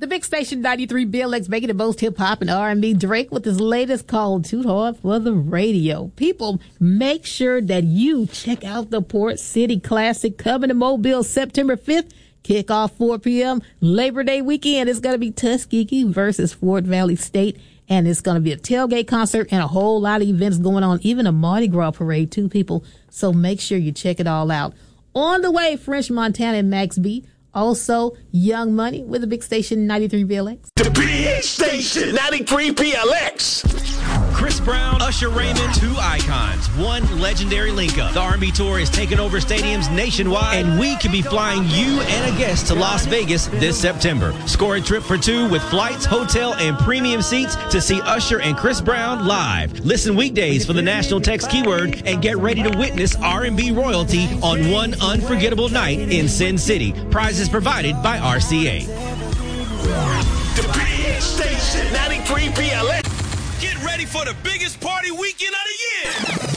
big station 93 BLX, making the most hip hop and R&B. Drake with his latest called Too Hard for the Radio. People, make sure that you check out the Port City Classic coming to Mobile September 5th. Kickoff 4 p.m. Labor Day weekend. It's going to be Tuskegee versus Fort Valley State. And it's going to be a tailgate concert and a whole lot of events going on, even a Mardi Gras parade too, people. So make sure you check it all out. On the way, French Montana and Max B. Also, Young Money with the big station 93 BLX. The big station 93 BLX. Chris Brown, Usher Raymond, two icons, one legendary link-up. The R&B tour is taking over stadiums nationwide, and we could be flying you and a guest to Las Vegas this September. Score a trip for two with flights, hotel, and premium seats to see Usher and Chris Brown live. Listen weekdays for the national text keyword and get ready to witness R&B royalty on one unforgettable night in Sin City. Prizes provided by RCA. The big station 93 BLX. Get ready for the biggest party weekend of the year.